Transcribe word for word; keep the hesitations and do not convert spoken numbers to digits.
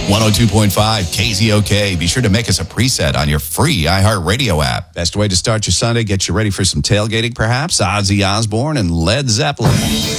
one oh two point five K Z O K. Be sure to make us a preset on your free iHeartRadio app. Best way to start your Sunday, get you ready for some tailgating perhaps. Ozzy Osbourne and Led Zeppelin.